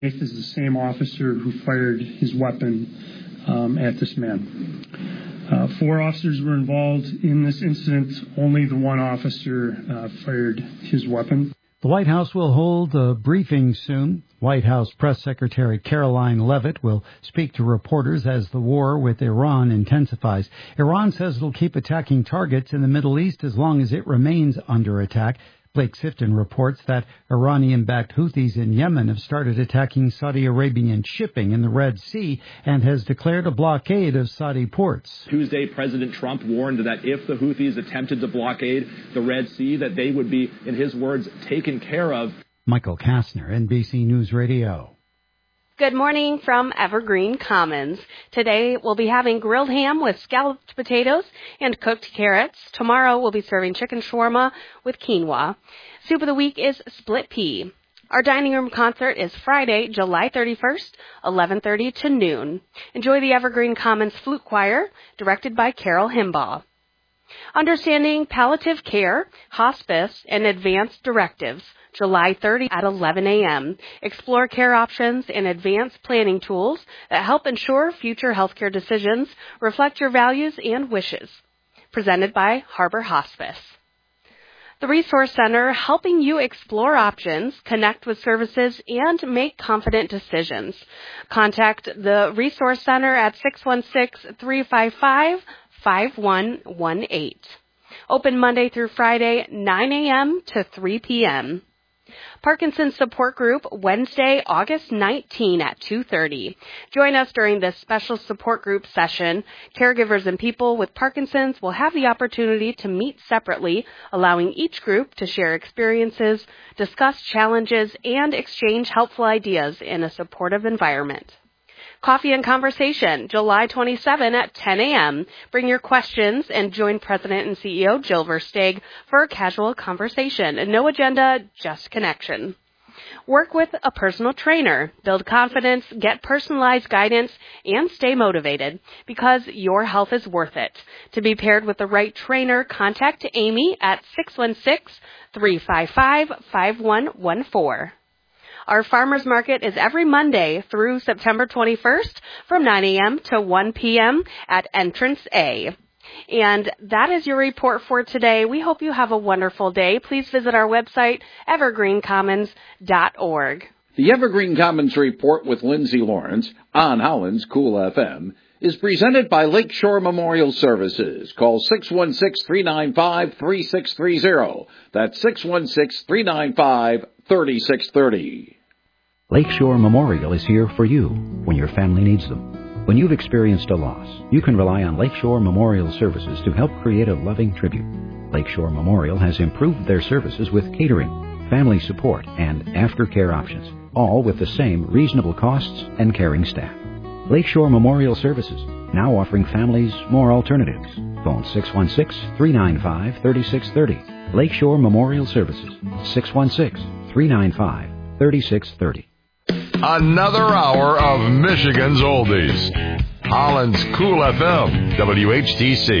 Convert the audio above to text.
This is the same officer who fired his weapon at this man. 4 officers were involved in this incident. Only the one officer fired his weapon. The White House will hold a briefing soon. White House Press Secretary Caroline Leavitt will speak to reporters as the war with Iran intensifies. Iran says it'll keep attacking targets in the Middle East as long as it remains under attack. Blake Sifton reports that Iranian-backed Houthis in Yemen have started attacking Saudi Arabian shipping in the Red Sea and has declared a blockade of Saudi ports. Tuesday, President Trump warned that if the Houthis attempted to blockade the Red Sea, that they would be, in his words, taken care of. Michael Kastner, NBC News Radio. Good morning from Evergreen Commons. Today we'll be having grilled ham with scalloped potatoes and cooked carrots. Tomorrow we'll be serving chicken shawarma with quinoa. Soup of the week is split pea. Our dining room concert is Friday, July 31st, 11:30 to noon. Enjoy the Evergreen Commons Flute Choir, directed by Carol Himbaugh. Understanding Palliative Care, Hospice, and Advanced Directives, July 30 at 11 a.m. Explore care options and advanced planning tools that help ensure future healthcare decisions reflect your values and wishes. Presented by Harbor Hospice. The Resource Center, helping you explore options, connect with services, and make confident decisions. Contact the Resource Center at 616-355-5118. Open Monday through Friday, 9 a.m. to 3 p.m. Parkinson's Support Group, Wednesday, August 19 at 2:30. Join us during this special support group session. Caregivers and people with Parkinson's will have the opportunity to meet separately, allowing each group to share experiences, discuss challenges, and exchange helpful ideas in a supportive environment. Coffee and Conversation, July 27 at 10 a.m. Bring your questions and join President and CEO Jill Versteeg for a casual conversation. No agenda, just connection. Work with a personal trainer. Build confidence, get personalized guidance, and stay motivated because your health is worth it. To be paired with the right trainer, contact Amy at 616-355-5114. Our farmers market is every Monday through September 21st from 9 a.m. to 1 p.m. at Entrance A. And that is your report for today. We hope you have a wonderful day. Please visit our website, evergreencommons.org. The Evergreen Commons Report with Lindsay Lawrence on Holland's Cool FM is presented by Lakeshore Memorial Services. Call 616-395-3630. That's 616-395-3630. Lakeshore Memorial is here for you when your family needs them. When you've experienced a loss, you can rely on Lakeshore Memorial Services to help create a loving tribute. Lakeshore Memorial has improved their services with catering, family support, and aftercare options, all with the same reasonable costs and caring staff. Lakeshore Memorial Services, now offering families more alternatives. Phone 616-395-3630. Lakeshore Memorial Services, 616-395-3630. Another hour of Michigan's Oldies. Holland's Cool FM, WHTC.